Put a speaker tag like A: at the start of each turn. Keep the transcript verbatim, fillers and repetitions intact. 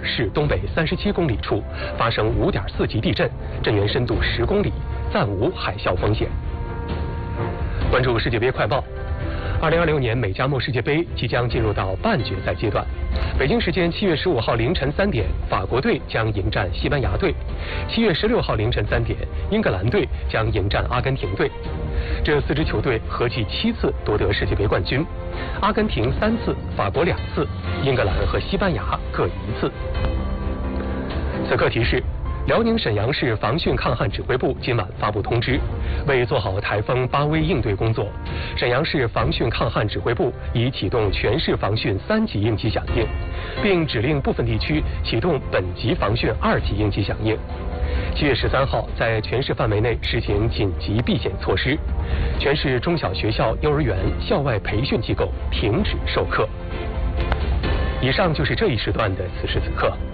A: 市东北三十七公里处发生五点四级地震，震源深度十公里，暂无海啸风险。关注世界杯快报。二零二六年美加墨世界杯即将进入到半决赛阶段。北京时间七月十五号凌晨三点，法国队将迎战西班牙队；七月十六号凌晨三点，英格兰队将迎战阿根廷队。这四支球队合计七次夺得世界杯冠军，阿根廷三次，法国两次，英格兰和西班牙各一次。此刻提示。辽宁沈阳市防汛抗旱指挥部今晚发布通知，为做好台风巴威应对工作，沈阳市防汛抗旱指挥部已启动全市防汛三级应急响应，并指令部分地区启动本级防汛二级应急响应。七月十三号，在全市范围内实行紧急避险措施，全市中小学校、幼儿园、校外培训机构停止授课。以上就是这一时段的此时此刻。